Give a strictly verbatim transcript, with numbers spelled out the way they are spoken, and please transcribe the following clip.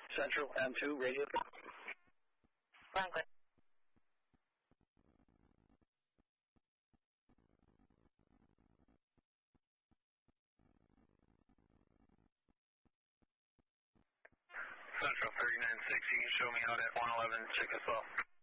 Central M two, radio. Franklin. Central thirty-nine six, you can show me out at one eleven, check us off.